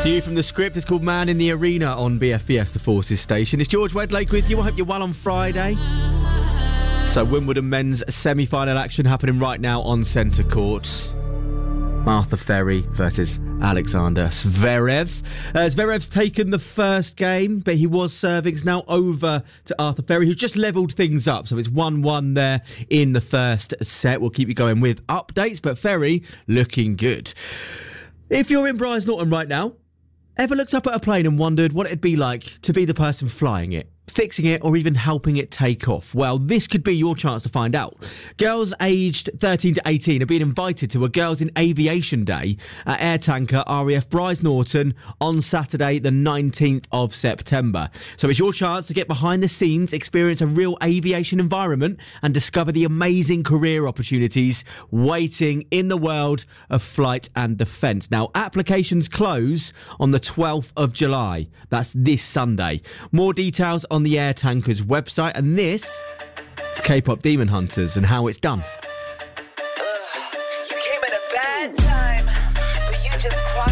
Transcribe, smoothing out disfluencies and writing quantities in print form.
New from the script, it's called Man in the Arena on BFBS, the Forces station. It's George Wedlake with you. I hope you're well on Friday. So Wimbledon men's semi-final action happening right now on centre court. Arthur Ferry versus Alexander Zverev. Zverev's taken the first game, but he was serving. It's now over to Arthur Ferry, who's just levelled things up. So it's 1-1 there in the first set. We'll keep you going with updates, but Ferry looking good. If you're in Brize Norton right now, ever looked up at a plane and wondered what it'd be like to be the person flying it, fixing it, or even helping it take off? Well, this could be your chance to find out. Girls aged 13 to 18 are being invited to a Girls in Aviation Day at Air Tanker RAF Brize Norton on Saturday the 19th of September. So it's your chance to get behind the scenes, experience a real aviation environment and discover the amazing career opportunities waiting in the world of flight and defence. Now, applications close on the 12th of July. That's this Sunday. More details on the Air Tankers website, and this is K-pop Demon Hunters and how it's done. You came at a bad time, but you just crossed